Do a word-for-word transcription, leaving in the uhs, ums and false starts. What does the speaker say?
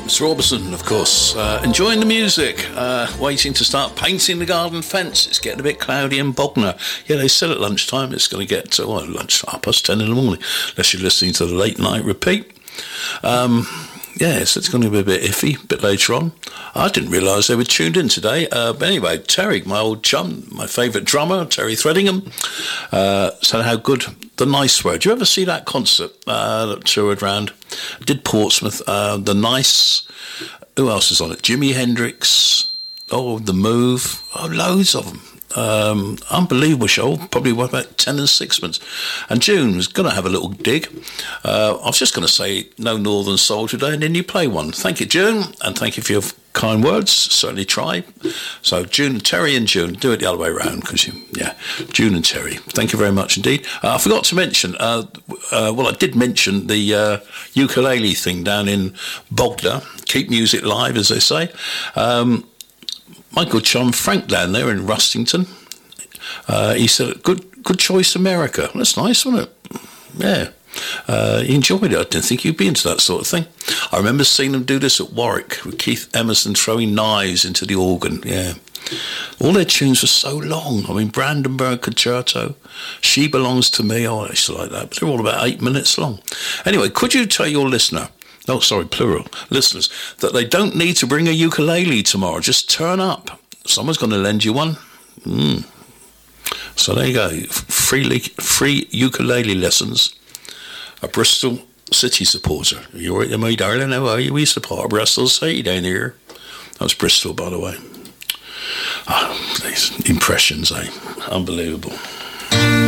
Mister Orbison, of course, uh, enjoying the music, uh, waiting to start painting the garden fence. It's getting a bit cloudy in Bognor. Yeah, they said at lunchtime it's going to get to, well, lunch, half past ten in the morning, unless you're listening to the late night repeat. Um, yeah, so it's going to be a bit iffy a bit later on. I didn't realise they were tuned in today. Uh, but anyway, Terry, my old chum, my favourite drummer, Terry Threadingham, uh, said how good The Nice were. Did you ever see that concert uh, that toured around? Did Portsmouth, uh, The Nice. Who else is on it? Jimi Hendrix. Oh, The Move. Oh, loads of them. Um, unbelievable show. Probably what, about ten and sixpence. And June was going to have a little dig. Uh, I was just going to say no Northern Soul today, and then you play one. Thank you, June, and thank you for your kind words. Certainly try. So June, Terry and June, do it the other way around, because you, yeah, June and Terry. Thank you very much indeed. Uh, I forgot to mention. Uh, uh, well, I did mention the uh, ukulele thing down in Bognor. Keep music live, as they say. Um, My good chum Frank down there in Rustington, uh, he said, good good choice, America. That's nice, wasn't it? Yeah. Uh, he enjoyed it. I didn't think he'd be into that sort of thing. I remember seeing them do this at Warwick with Keith Emerson throwing knives into the organ. Yeah. All their tunes were so long. I mean, Brandenburg Concerto, She Belongs to Me, oh, I used to like that. But they're all about eight minutes long. Anyway, could you tell your listener, oh, sorry, plural, listeners, that they don't need to bring a ukulele tomorrow. Just turn up. Someone's going to lend you one. Mm. So there you go. Free, le- free ukulele lessons. A Bristol City supporter. You're right, my darling. How are you? We support Bristol City down here. That's Bristol, by the way. Oh, these impressions, eh? Unbelievable.